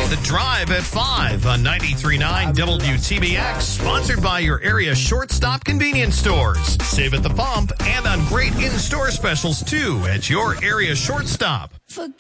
The Drive at 5 on 93.9 WTBX, sponsored by your area shortstop convenience stores. Save at the pump and on great in-store specials, too, at your area shortstop.